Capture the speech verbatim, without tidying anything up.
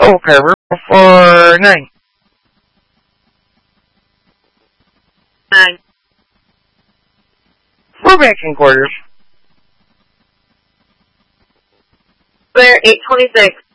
Okay, we're for nine. Nine. We're back in quarters. Square eight twenty-six.